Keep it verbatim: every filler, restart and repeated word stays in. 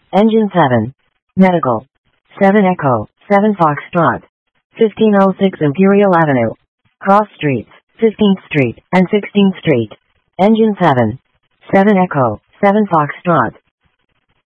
Engine seven. Medical. seven Echo, seven Foxtrot. fifteen oh six Imperial Avenue. Cross Streets, fifteenth Street and sixteenth Street. Engine seven. seven Echo, seven Foxtrot.